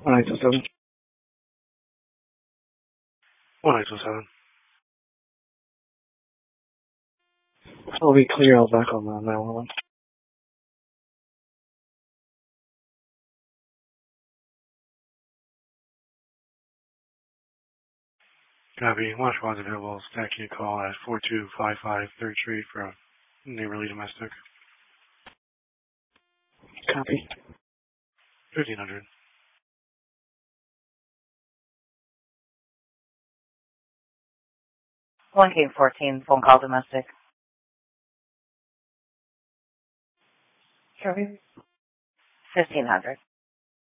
1827. 1827. I'll be clear. I'll back on 911. Copy. Watch was available. Stack your call at 4255 3rd Street for neighborly domestic. Copy. 1500. 1K14, phone call domestic. Copy. 1500.